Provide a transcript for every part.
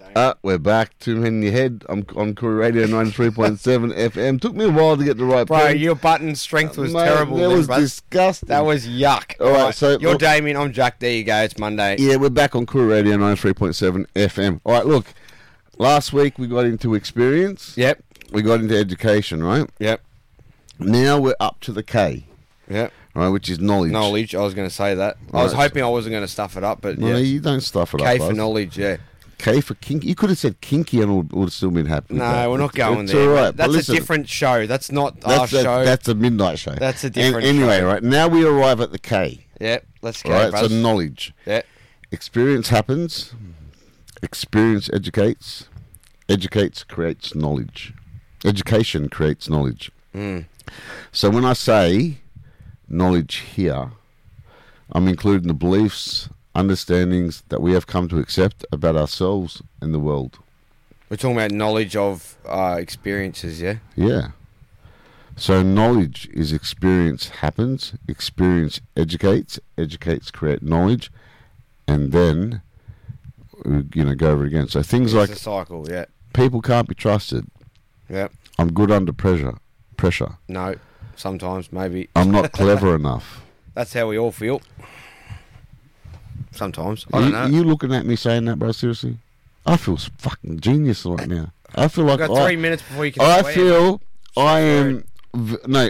We're back. Two Men in Your Head. I'm on Koori Radio 93.7 FM. Took me a while to get the right Bro, pen. your button strength was Mate, terrible. That was bro. disgusting. That was yuck. All right, so you're look, Damien, I'm Jack. There you go. It's Monday. Yeah, we're back on Koori Radio 93.7 FM. All right, look. Last week we got into experience. Yep. We got into education, right? Yep. Now we're up to the K. Yep. Right, which is knowledge. Knowledge. I was going to say that. I was hoping I wasn't going to stuff it up, but No, yeah. you don't stuff it K up. for Buzz. knowledge, yeah. K for kinky. You could have said kinky and it would have still been happy. No, we're not going it's there. All right, That's but listen, a different show. That's not our show. That's a midnight show. That's a different Anyway, show. right, now we arrive at the K. Yep. Let's go, Right, bros. so knowledge. Yep. Experience happens. Experience educates. Educates creates knowledge. Education creates knowledge. Mm. So when I say knowledge here, I'm including the beliefs, understandings that we have come to accept about ourselves and the world. We're talking about knowledge of experiences, yeah? Yeah. So knowledge is experience happens, experience educates, educates create knowledge, and then, go over it again. So things It's like a cycle, yeah. people can't be trusted. Yep. I'm good under pressure. No. Sometimes, maybe. I'm not clever enough. That's how we all feel. Sometimes. I don't know. You looking at me saying that, bro? Seriously? I feel fucking genius right now. I feel like We've got 3 minutes before you can I swear. feel I am. No,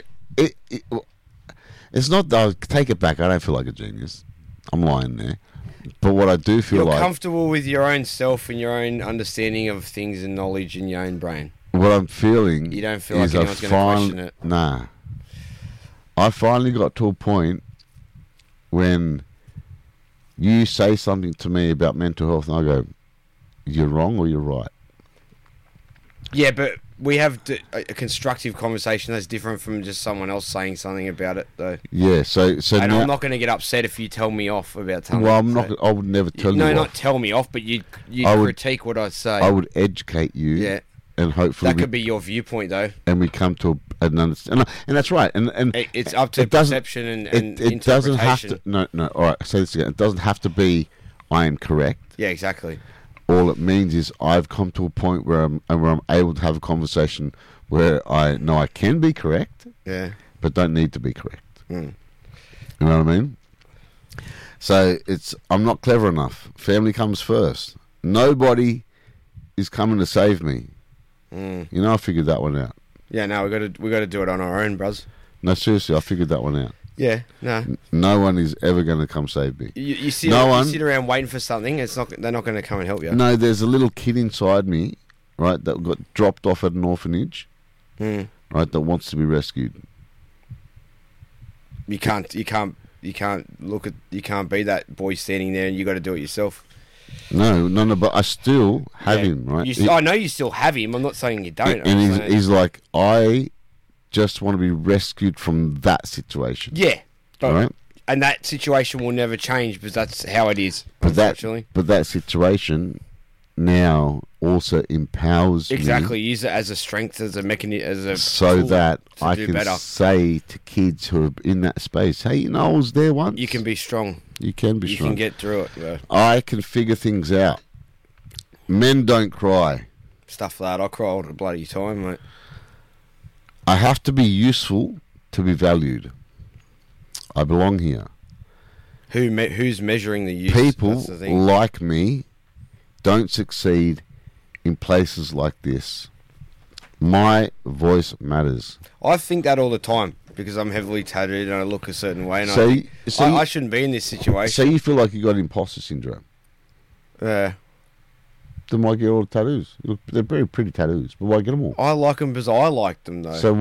it's not. I'll take it back. I don't feel like a genius. I'm lying there. But what I do feel You're like, comfortable with your own self and your own understanding of things and knowledge in your own brain. what I'm feeling, You don't feel like is anyone's going to question it. Nah. I finally got to a point when you say something to me about mental health, and I go, "You're wrong or you're right." Yeah, but we have a constructive conversation that's different from just someone else saying something about it, though. Yeah. So And now, I'm not going to get upset if you tell me off about something. well, I'm not. I would never tell you. No, off. not tell me off, but you I would- critique what I say. I would educate you. Yeah. And hopefully, That could be your viewpoint, though. and we come to an understanding. And that's right. And It's up to it doesn't- perception and it doesn't have interpretation. to. No. All right. Say this again. It doesn't have to be. I am correct. Yeah, exactly. All it means is I've come to a point where I'm able to have a conversation where I know I can be correct, Yeah. but don't need to be correct. Mm. You know what I mean? So I'm not clever enough. Family comes first. Nobody is coming to save me. Mm. You know, I figured that one out. Yeah, no, we got to do it on our own, bruz. No, seriously, I figured that one out. Yeah, no. No one is ever going to come save me. You sit, No you one- sit around waiting for something. They're not going to come and help you. No, there's a little kid inside me, right, that got dropped off at an orphanage, Mm. right, that wants to be rescued. You can't be that boy standing there, and you got to do it yourself. No, but I still have Yeah. him, right? I know you still have him. I'm not saying you don't. And I'm saying- he's like, I just want to be rescued from that situation. yeah, but, Right? and that situation will never change because that's how it is. But Unfortunately, that situation now also empowers exactly. me Use it as a strength, as a mechanism, as a so tool that to I do can better. say to kids who are in that space, hey, I was there once. You can be strong. You can be You strong. can get through it. Bro. I can figure things out. Men don't cry. Stuff like that. I cry all the bloody time, mate. I have to be useful to be valued. I belong here. Who's measuring the use? People That's the thing. like me don't succeed in places like this. My voice matters. I think that all the time because I'm heavily tattooed and I look a certain way, and So I you- think so I you- shouldn't be in this situation. So you feel like you got imposter syndrome. Then why get all the tattoos? They're very pretty tattoos, but why get them all? I like them because I like them, though. So